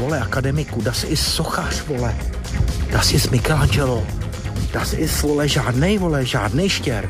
vole, akademiku, das ist sochař, vole. Das ist Michelangelo. Das ist, vole, žádnej štěrk.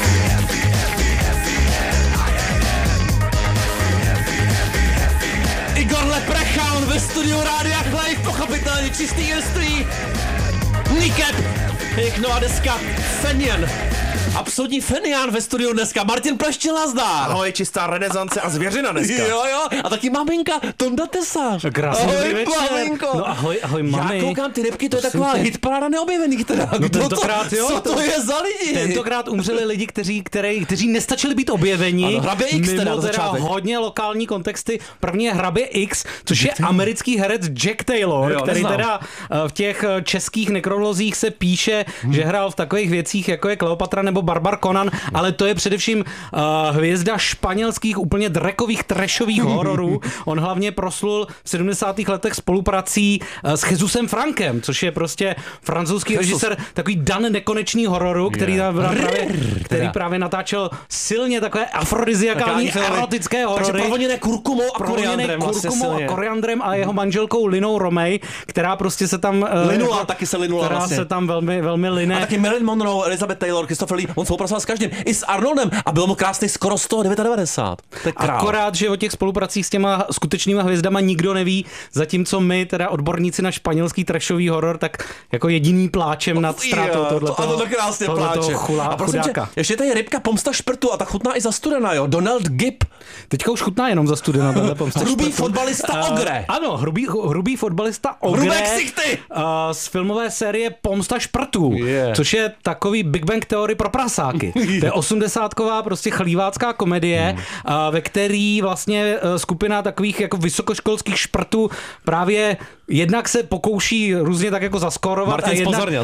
Igor Leprechaun ve studiu Rádia Klej, pochopitelně čistý ilství. Nikep, jejich nová deska Fenian. Absolutní Fenian ve studiu dneska. Martin Pleštil, nazdar. Ahoj, čistá renesance a zvěřina dneska. Jo. A taky maminka Tonda Tesař. Krásný ahoj, maminko. No ahoj, mami. Já koukám, ty rybky, to je taková hitparáda neobjevených teda. No tentokrát, jo. Co to je za lidi? Tentokrát umřeli lidi, kteří nestačili být objeveni. Ano, Hrabě X teda mimo teda hodně lokální kontexty. První je Hrabě X, což je americký herec Jack Taylor, jo, který neznám. teda v těch českých nekrolozích se píše, že hrál v takových věcích, jako je Kleopatra nebo Barbar Conan, ale to je především hvězda španělských úplně drekových trashových hororů. On hlavně proslul v 70. letech spoluprací s Jesusem Frankem, což je prostě francouzský režisér, takový dan nekonečný hororu, který právě natáčel silně takové afrodiziakální erotické horory. Takže provoněné kurkumou a koriandrem a jeho manželkou Linou Romay, která prostě se tam linula která vlastně. se tam velmi, velmi line. A taky Marilyn Monroe, Elizabeth Taylor, Christopher Lee, on spolupracoval s každým, i s Arnoldem a bylo mu krásný skoro 199. To je král. Akorát, že o těch spolupracích s těma skutečnýma hvězdama nikdo neví, zatímco my, teda odborníci na španělský trashový horor, tak jako jediný pláčem nad ztrátou tohletoho chudáka. Ještě tady je rybka Pomsta šprtu a ta chutná i zastudená, jo. Donald Gibb. Teďka už chutná jenom zastudená tahle Pomsta šprtu. Hrubý fotbalista Ogre. Ano, hrubý fotbalista Ogre. Hrubé ksichty. Z filmové série Pomsta šprtů, což je takový Big Bang Theory pro prasáky. To je 80ková prostě chlívácká komedie, ve který vlastně skupina takových jako vysokoškolských šprtů právě jednak se pokouší různě tak jako zaskorovat. Martin spozorněl.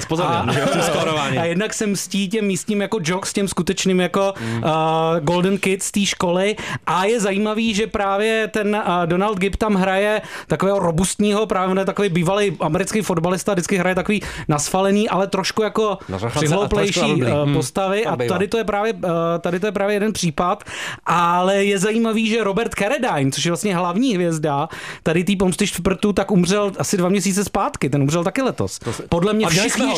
A jednak se mstí těm místním jako jocks, těm skutečným jako Golden Kids z té školy. A je zajímavý, že právě ten Donald Gibb tam hraje takového robustního, právě takový bývalý americký fotbalista, vždycky hraje takový nasfalený, ale trošku jako přihlouplejší postavy. A tady to je právě jeden případ. Ale je zajímavý, že Robert Carradine, což je vlastně hlavní hvězda tady tý Pomsty šprtů, tak umřel asi 2 měsíce zpátky. Ten umřel taky letos. Podle mě všichni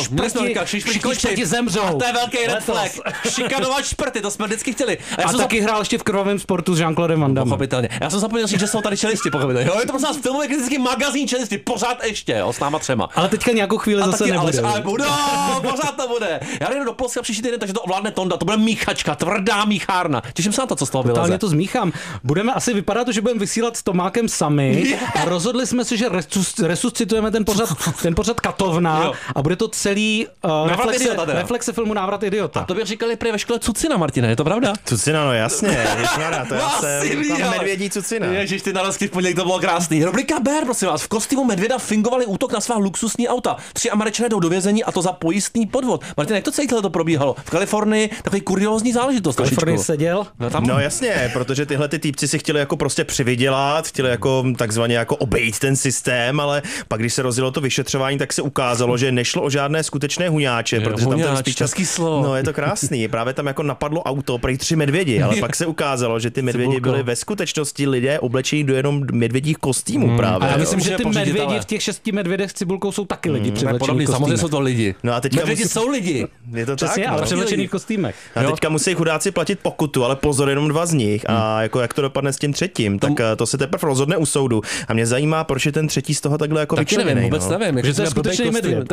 šprti zemřou. A to je velký red flag. Šikanovat šprty, to jsme vždycky chtěli. A taky hrál ještě v Krvavém sportu s Jean-Claudem Van Damme. Pochopitelně. Já jsem zapomněl, že jsou tady čelisti, pochopitelně. Jo, je to prostě nás filmový kritický magazín čelisti, pořád ještě, jo, s náma 3. Ale teďka nějakou chvíli zase nebude. Ale bude, pořád to bude. Já jdu do Polska příští týden, takže to ovládne Tonda. To bude míchačka, tvrdá míchárna. Těším se na to, co z toho vyleze. Totálně to zmíchám. Budeme asi vypadat, že budeme vysílat s Tomákem sami. A rozhodli jsme se, že resuscitujeme ten pořad Katovna a bude to celý reflexe filmu Návrat idiota. A to bych říkali prý ve škole Cucina, Martine, je to pravda? Cucina, no jasně, to já jsem medvědí Cucina. Ježiš, ty narozky v pondělí, to bylo krásný. Rubrika Bear, prosím vás, v kostýmu medvěda fingovali útok na svá luxusní auta. 3 Američané jdou do vězení a to za pojistný podvod. Martin, jak to celé to probíhalo? V Kalifornii takový kuriózní záležitost. V Kalifornii seděl? No jasně, protože tyhle ty týpci si chtěli jako prostě přivydělat, chtěli jako takzvaně jako obejít ten systém, ale pak když se rozjelo to vyšetřování, tak se ukázalo, že nešlo o žádné skutečné huňáče, protože tam ten spíš slovo. je to krásný. Právě tam jako napadlo auto, prej 3 medvědi, ale pak se ukázalo, že ty medvědi byly ve skutečnosti lidé oblečení do jenom medvědích kostýmů právě. A já myslím, že ty medvědi v těch 6 medvědech s cibulkou jsou taky lidi převlečení. Samozřejmě jsou to lidi. No a teďka medvědi jsou lidi. Je to přesně, tak, ale převlečený v kostýmech. A teďka musí chudáci platit pokutu, ale pozor, jenom 2 z nich. A jako jak to dopadne s tím 3, tak to se teprve rozhodne u soudu. A mě zajímá, proč je ten 3 z toho takhle jako vyčleněný. Vůbec nevím, že to je skutečný medvěd.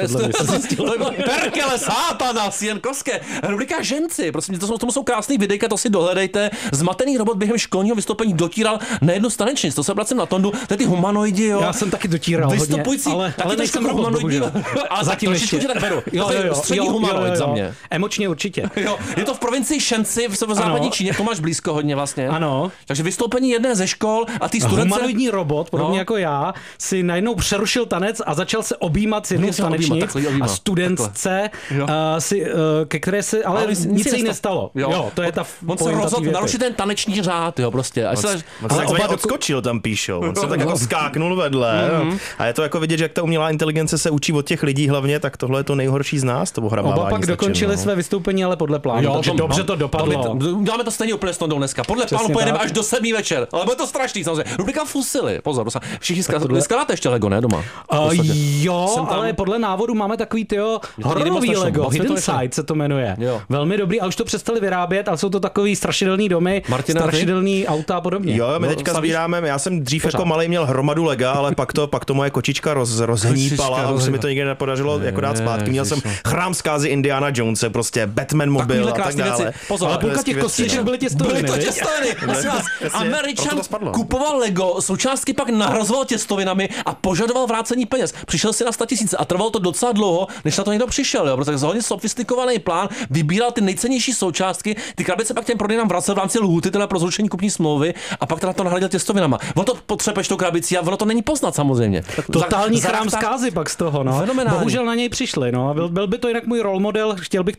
Perkele, sátana, Sienkovské. Rubrika Ženci, prosím, tomu jsou krásný videjka, to si dohledejte. Zmatený robot během školního vystoupení dotíral na jednu stanečnici. To se obracím na Tondu, to je ty humanoidi, jo. Já jsem taky dotíral hodně, ale nejsem robot, bohužel. Ale zatím ještě tak beru. Střední humanoid za mě. Emočně určitě. Jo, je to v provincii Shensi v severozápadní Číně, to máš blízko hodně vlastně. Ano. Takže vystoupení jedné ze škol a ty studence. Humanoidní robot, podobně jako já, si najednou přerušil tanec a začal se objímat s jednou z tanečnic a studentce, ke které se ale nic jí nestalo. Jo, to je ta on se rozhodl narušit ten taneční řád, jo, prostě. On se takzvaně odskočil, tam píšou. On se tak jako skáknul vedle. A je to jako vidět, že jak ta umělá inteligence se učí od těch lidí hlavně, tak tohle je to nejhorší z nás, to ohrabávání. Oba pak dokončili své vystoupení, ale podle plánu. Takže dobře to dopadlo. Dáme to stejně úplně s Tondou dneska. Podle plánu pojedeme až do 7 večer. Ale bude to strašný samozřejmě. Rubrika Fusily. Pozor, všichni skládáte ještě Lego. Lego, ne, doma? Jo, ale podle návodu máme takový hororový Lego, Hidden Side se to jmenuje. Jo. Velmi dobrý, a už to přestali vyrábět, ale jsou to takový strašidelný domy, strašidelný auta a podobně. Jo, my teďka sbíráme, já jsem dřív jako malej měl hromadu Lega, ale pak to moje kočička rozhnípala a už se mi to nikdy nepodařilo jako dát zpátky. Měl jsem Chrám zkázy Indiana Jonese, prostě Batman mobil a tak dále. Pozor, ale půlka těch kostiček byly těstoviny. Američan kupoval Lego, součástky pak nahrazoval těstovinami a požadoval vrácení peněz. Přišel si na 100 000 a trvalo to docela dlouho, než na to někdo přišel, jo, protože hodně sofistikovaný plán, vybíral ty nejcennější součástky, ty krabice pak těm prodejnám vracel v rámci lhůty, teda pro zrušení kupní smlouvy a pak teda to nahradil těstovinama. Ono to potřebuješ tou krabici a ono to není poznat samozřejmě. Totální chrám zkázy pak z toho, no. Bohužel na něj přišli, no. Byl by to jinak můj role model, chtěl bych